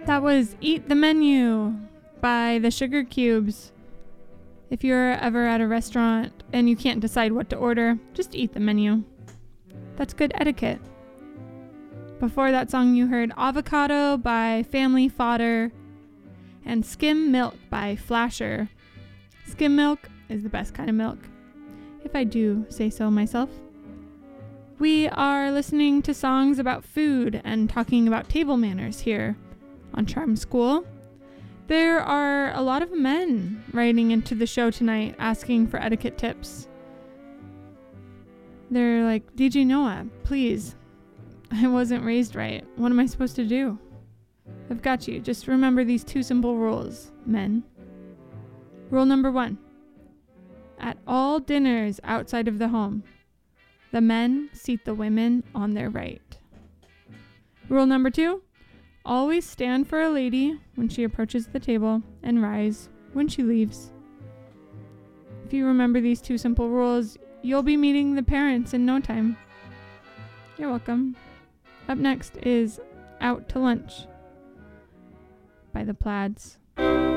That was Eat the Menu by the Sugar Cubes. If you're ever at a restaurant and you can't decide what to order, just eat the menu. That's good etiquette. Before that song, you heard Avocado by Family Fodder and Skim Milk by Flasher. Skim milk is the best kind of milk, if I do say so myself. We are listening to songs about food and talking about table manners here on Charm School. There are a lot of men writing into the show tonight asking for etiquette tips. They're like, DJ Noah, please, I wasn't raised right. What am I supposed to do? I've got you. Just remember these 2 simple rules, men. Rule number 1. At all dinners outside of the home, the men seat the women on their right. Rule number 2. Always stand for a lady when she approaches the table and rise when she leaves. If you remember these 2 simple rules, you'll be meeting the parents in no time. You're welcome. Up next is Out to Lunch by the Plaids.